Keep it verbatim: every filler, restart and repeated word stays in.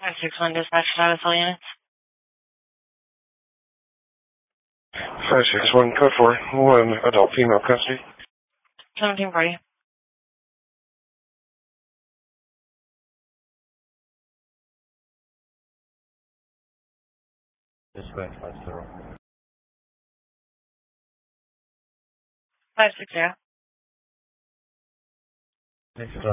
five six one dispatch status, all units. five six one, code four, one adult female custody. seventeen forty. Dispatch five zero. five six zero. Next